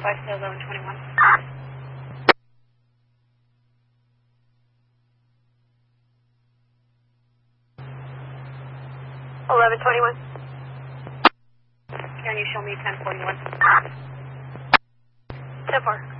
5 to 1121. 1121. Can you show me 1041? 10-4.